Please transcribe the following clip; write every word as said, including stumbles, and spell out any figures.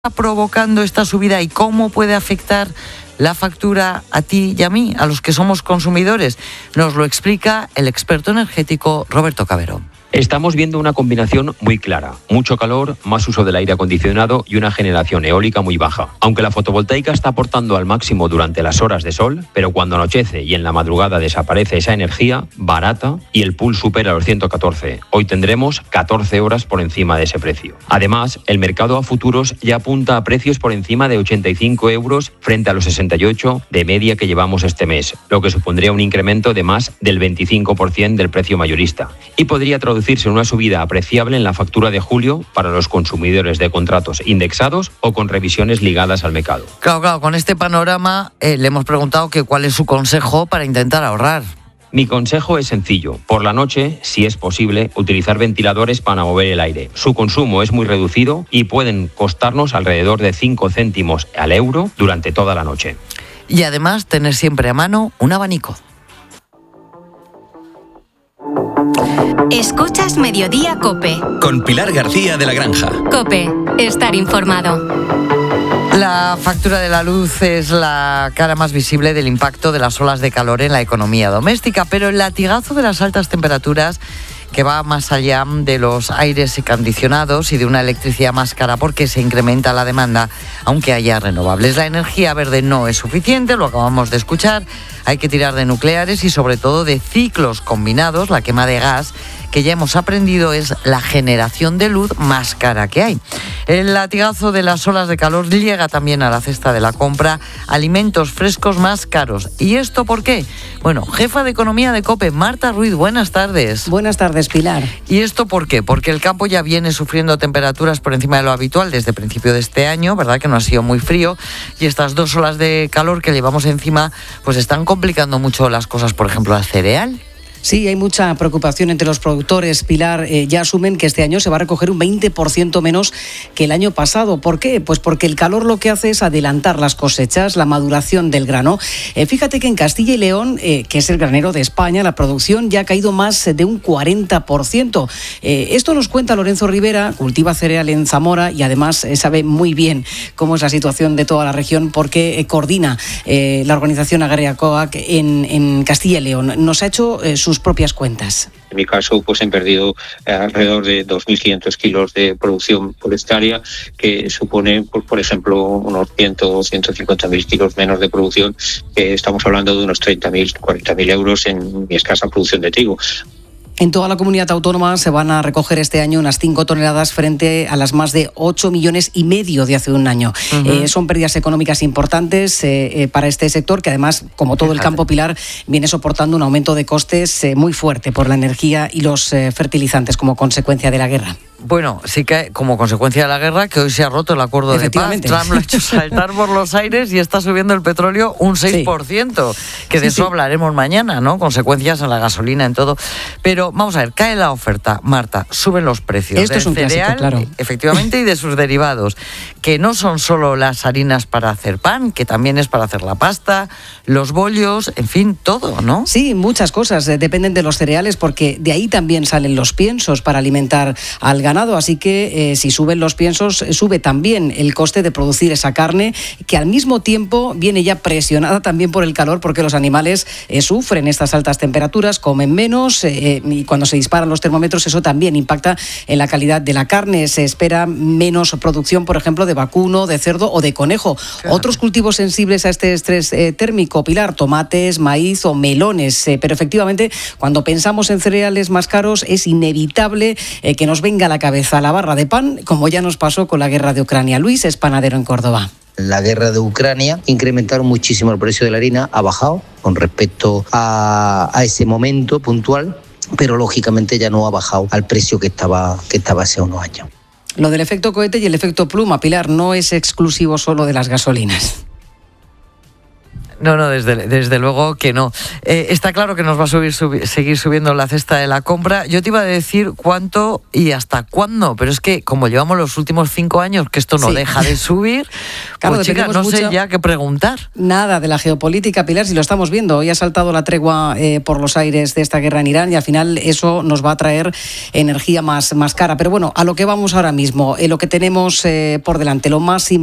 provocando esta subida y cómo puede afectar la factura a ti y a mí, a los que somos consumidores? Nos lo explica el experto energético Roberto Cabero. Estamos viendo una combinación muy clara. Mucho calor, más uso del aire acondicionado y una generación eólica muy baja. Aunque la fotovoltaica está aportando al máximo durante las horas de sol, pero cuando anochece y en la madrugada desaparece esa energía, barata, y el pool supera los ciento catorce. Hoy tendremos catorce horas por encima de ese precio. Además, el mercado a futuros ya apunta a precios por encima de ochenta y cinco euros frente a los sesenta y ocho de media que llevamos este mes, lo que supondría un incremento de más del veinticinco por ciento del precio mayorista. Y podría traducirse en una subida apreciable en la factura de julio para los consumidores de contratos indexados o con revisiones ligadas al mercado. Claro, claro, con este panorama eh, le hemos preguntado que cuál es su consejo para intentar ahorrar. Mi consejo es sencillo. Por la noche, si es posible, utilizar ventiladores para mover el aire. Su consumo es muy reducido y pueden costarnos alrededor de cinco céntimos al euro durante toda la noche. Y además, tener siempre a mano un abanico. Escuchas Mediodía COPE. Con Pilar García de la Granja. COPE, estar informado. La factura de la luz es la cara más visible del impacto de las olas de calor en la economía doméstica, pero el latigazo de las altas temperaturas, que va más allá de los aires acondicionados y de una electricidad más cara porque se incrementa la demanda, aunque haya renovables. La energía verde no es suficiente, lo acabamos de escuchar. Hay que tirar de nucleares y sobre todo de ciclos combinados. La quema de gas, que ya hemos aprendido, es la generación de luz más cara que hay. El latigazo de las olas de calor llega también a la cesta de la compra, alimentos frescos más caros. ¿Y esto por qué? Bueno, jefa de economía de COPE, Marta Ruiz, buenas tardes. Buenas tardes, Pilar. ¿Y esto por qué? Porque el campo ya viene sufriendo temperaturas por encima de lo habitual desde el principio de este año, ¿verdad? Que no ha sido muy frío, y estas dos olas de calor que llevamos encima pues están complicando mucho las cosas, por ejemplo, al cereal. Sí, hay mucha preocupación entre los productores. Pilar, eh, ya asumen que este año se va a recoger un veinte por ciento menos que el año pasado. ¿Por qué? Pues porque el calor lo que hace es adelantar las cosechas, la maduración del grano. Eh, fíjate que en Castilla y León, eh, que es el granero de España, la producción ya ha caído más de un cuarenta por ciento. Eh, esto nos cuenta Lorenzo Rivera, cultiva cereal en Zamora y además eh, sabe muy bien cómo es la situación de toda la región porque eh, coordina eh, la organización agraria COAC en, en Castilla y León. Nos ha hecho eh, su sus propias cuentas. En mi caso, pues he perdido eh, alrededor de dos mil quinientos kilos de producción por hectárea, que supone, pues, por ejemplo, unos cien, ciento cincuenta mil kilos menos de producción, que estamos hablando de unos treinta mil, cuarenta mil euros en mi escasa producción de trigo. En toda la comunidad autónoma se van a recoger este año unas cinco toneladas frente a las más de ocho millones y medio de hace un año. Uh-huh. Eh, son pérdidas económicas importantes eh, eh, para este sector, que además, como todo el campo, Pilar, viene soportando un aumento de costes eh, muy fuerte por la energía y los eh, fertilizantes como consecuencia de la guerra. Bueno, sí que como consecuencia de la guerra, que hoy se ha roto el acuerdo de paz. Trump lo ha hecho saltar por los aires y está subiendo el petróleo un seis por ciento, sí. que de sí, eso sí. hablaremos mañana, ¿no? Consecuencias en la gasolina, en todo. Pero vamos a ver, cae la oferta, Marta, suben los precios Esto del es un cereal, clásico, claro. efectivamente, y de sus derivados, que no son solo las harinas para hacer pan, que también es para hacer la pasta, los bollos, en fin, todo, ¿no? Sí, muchas cosas eh, dependen de los cereales, porque de ahí también salen los piensos para alimentar al ganado. Así que eh, si suben los piensos, sube también el coste de producir esa carne, que al mismo tiempo viene ya presionada también por el calor, porque los animales eh, sufren estas altas temperaturas, comen menos eh, y cuando se disparan los termómetros eso también impacta en la calidad de la carne. Se espera menos producción, por ejemplo, de vacuno, de cerdo o de conejo. Claro. Otros cultivos sensibles a este estrés eh, térmico, Pilar, tomates, maíz o melones. Eh, pero efectivamente, cuando pensamos en cereales más caros, es inevitable eh, que nos venga a la cabeza la barra de pan, como ya nos pasó con la guerra de Ucrania. Luis es panadero en Córdoba. La guerra de Ucrania incrementaron muchísimo el precio de la harina, ha bajado con respecto a, a ese momento puntual, pero lógicamente ya no ha bajado al precio que estaba, que estaba hace unos años. Lo del efecto cohete y el efecto pluma, Pilar, no es exclusivo solo de las gasolinas. No, no, desde, desde luego que no. Eh, está claro que nos va a subir, subi, seguir subiendo la cesta de la compra. Yo te iba a decir cuánto y hasta cuándo, pero es que como llevamos los últimos cinco años que esto no sí. deja de subir, claro, pues chica, no mucho, sé ya qué preguntar. Nada de la geopolítica, Pilar, si lo estamos viendo. Hoy ha saltado la tregua eh, por los aires de esta guerra en Irán y al final eso nos va a traer energía más, más cara. Pero bueno, a lo que vamos ahora mismo, eh, lo que tenemos eh, por delante, lo más